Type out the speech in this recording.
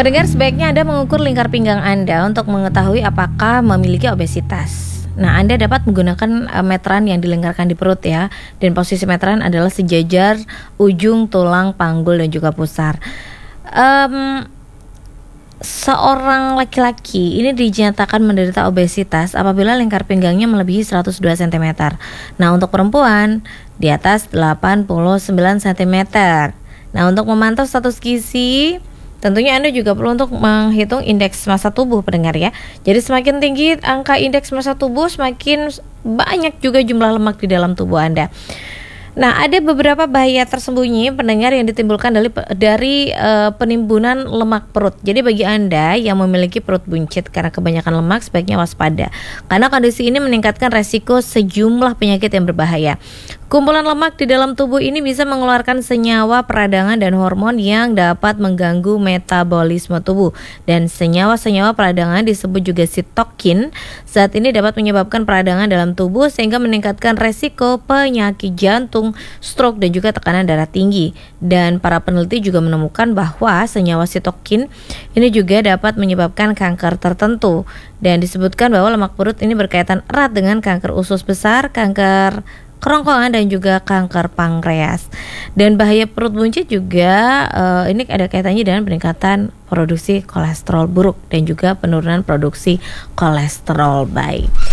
Pendengar, sebaiknya Anda mengukur lingkar pinggang Anda untuk mengetahui apakah memiliki obesitas. Nah, Anda dapat menggunakan meteran yang dilingkarkan di perut ya. Dan posisi meteran adalah sejajar ujung tulang panggul dan juga pusar. Seorang laki-laki ini dinyatakan menderita obesitas apabila lingkar pinggangnya melebihi 102 cm. Nah, untuk perempuan di atas 89 cm. Nah, untuk memantau status gizi, tentunya Anda juga perlu untuk menghitung indeks massa tubuh, pendengar ya. Jadi semakin tinggi angka indeks massa tubuh, semakin banyak juga jumlah lemak di dalam tubuh Anda. Nah, ada beberapa bahaya tersembunyi, pendengar, yang ditimbulkan dari penimbunan lemak perut. Jadi bagi Anda yang memiliki perut buncit karena kebanyakan lemak, sebaiknya waspada. Karena kondisi ini meningkatkan resiko sejumlah penyakit yang berbahaya. Kumpulan lemak di dalam tubuh ini bisa mengeluarkan senyawa peradangan dan hormon yang dapat mengganggu metabolisme tubuh. Dan senyawa-senyawa peradangan disebut juga sitokin. Saat ini dapat menyebabkan peradangan dalam tubuh sehingga meningkatkan resiko penyakit jantung, stroke, dan juga tekanan darah tinggi. Dan para peneliti juga menemukan bahwa senyawa sitokin ini juga dapat menyebabkan kanker tertentu. Dan disebutkan bahwa lemak perut ini berkaitan erat dengan kanker usus besar, kanker kerongkongan, dan juga kanker pankreas. Dan bahaya perut buncit juga ini ada kaitannya dengan peningkatan produksi kolesterol buruk dan juga penurunan produksi kolesterol baik.